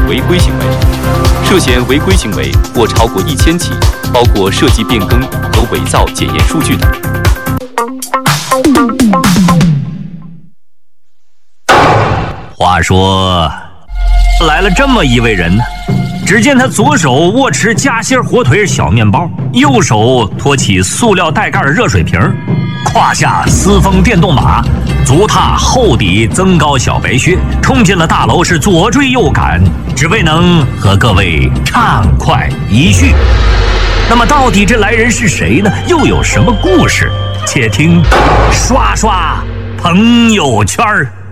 违规行为。涉嫌违规行为或超过1000起，包括涉及变更和伪造检验数据等。 话说，来了这么一位人呢，只见他左手握持夹心火腿小面包，右手托起塑料带盖热水瓶，胯下私风电动马，足踏厚底增高小白靴，冲进了大楼，是左追右赶，只为能和各位畅快一叙。那么到底这来人是谁呢？又有什么故事？且听刷刷朋友圈。